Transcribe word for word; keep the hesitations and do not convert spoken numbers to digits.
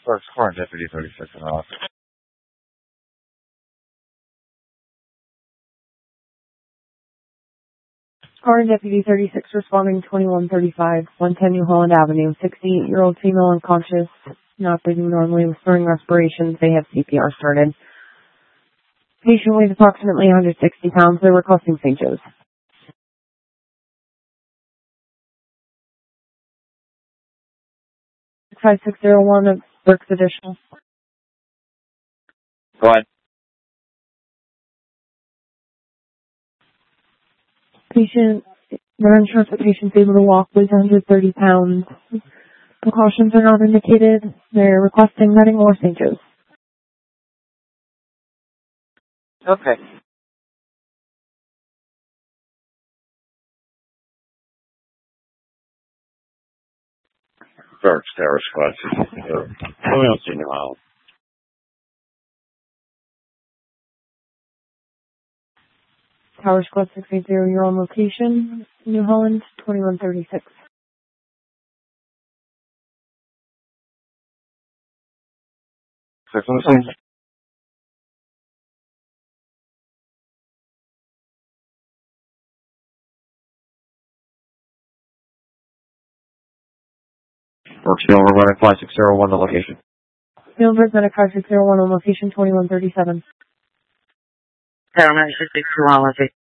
First, current Deputy thirty-six in the office. Current Deputy thirty-six responding twenty-one thirty-five, one ten New Holland Avenue, sixty-eight-year-old female unconscious, not breathing normally with slurring respirations. They have C P R started. Patient weighs approximately one hundred sixty pounds. They're requesting Saint Joe's. five six zero one of Berks Additional. Go ahead. Patient, their insurance the patient's able to walk, weighs one hundred thirty pounds. Precautions are not indicated. They're requesting Reading or Saint Joe's. Okay. Berks, Terrace Squad. We don't see New Holland. Tower Squad six eight zero, you're on location. New Holland, twenty-one thirty-six. Six on the scene. Berks, Field Medic five six zero one, the location. Fieldberg Medic five six zero one on location, twenty-one thirty-seven. Tower Medic six six two on location.